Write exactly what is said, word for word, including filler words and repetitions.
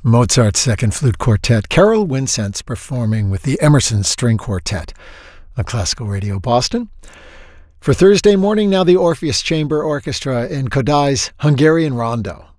Mozart's Second Flute Quartet, Carol Winsentz performing with the Emerson String Quartet on Classical Radio Boston. For Thursday morning, now the Orpheus Chamber Orchestra in Kodai's Hungarian Rondo.